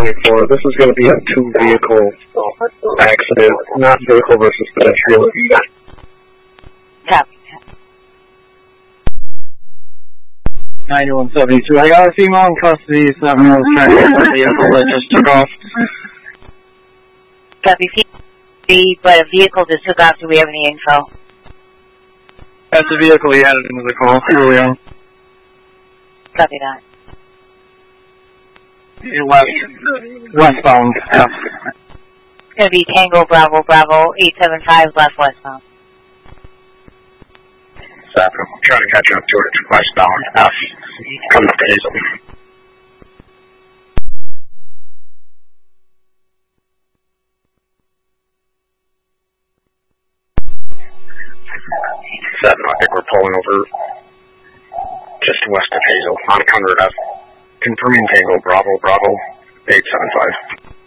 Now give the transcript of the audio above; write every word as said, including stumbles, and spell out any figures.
twenty-four. This is going to be a two-vehicle accident, not vehicle versus pedestrian. Copy. ninety-one seventy-two. I got a female in custody, seven was trying to get the vehicle that just took off. Copy. But a vehicle just took off. Do we have any info? That's the vehicle he added into the call early on. Copy that. West, westbound. Yeah. It's going to be Tango Bravo Bravo eight seven five left westbound. Stop. I'm trying to catch up to it. Westbound. F. Coming up to Hazel. Seven. I think we're pulling over just west of Hazel on one hundred F. Confirming Tango Bravo Bravo eight seven five.